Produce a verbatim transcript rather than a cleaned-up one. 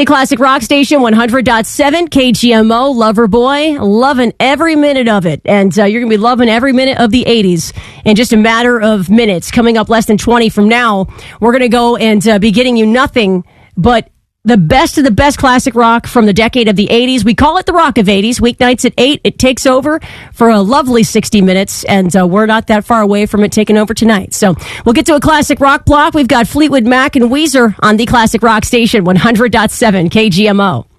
The Classic Rock Station, one hundred point seven K G M O. Lover boy, loving every minute of it. And uh, you're going to be loving every minute of the eighties in just a matter of minutes. Coming up less than twenty from now, we're going to go and uh, be getting you nothing but the best of the best classic rock from the decade of the eighties. We call it the Rock of eighties. Weeknights at eight. It takes over for a lovely sixty minutes, and uh, we're not that far away from it taking over tonight. So we'll get to a classic rock block. We've got Fleetwood Mac and Weezer on the Classic Rock Station, one hundred point seven K G M O.